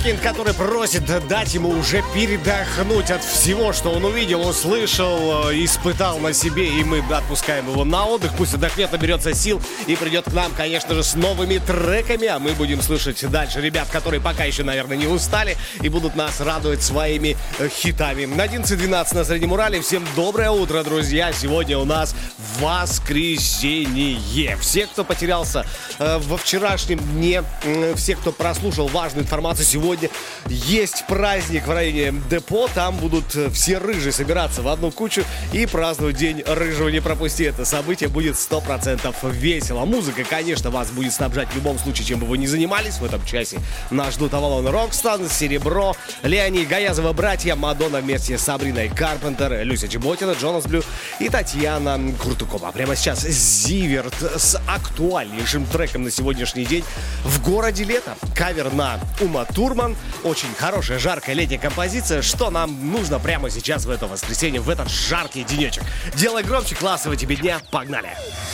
Уикенд, который просит дать ему уже передохнуть от всего, что он увидел, услышал, испытал на себе. И мы отпускаем его на отдых. Пусть отдохнет, наберется сил и придет к нам, конечно же, с новыми треками. А мы будем слышать дальше ребят, которые пока еще, наверное, не устали и будут нас радовать своими хитами. На 11:12 на Среднем Урале. Всем доброе утро, друзья. Сегодня у нас воскресенье. Все, кто потерялся во вчерашнем дне, все, кто прослушал важную информацию, сегодня есть праздник в районе депо. Там будут все рыжие собираться в одну кучу и праздновать День рыжего. Не пропусти это событие, будет 100% весело. Музыка, конечно, вас будет снабжать в любом случае, чем бы вы ни занимались. В этом часе нас ждут Авалон Рокстан, Серебро, Леонид Гаязова, братья, Мадонна вместе с Сабриной Карпентер, Люся Чеботина, Джонас Блю и Татьяна Куртукова. Прямо сейчас Зиверт с актуальнейшим треком на сегодняшний день. В городе лето. Кавер на Ума Турман. Очень хорошая, жаркая летняя композиция. Что нам нужно прямо сейчас в это воскресенье, в этот жаркий денечек? Делай громче, классного тебе дня. Погнали!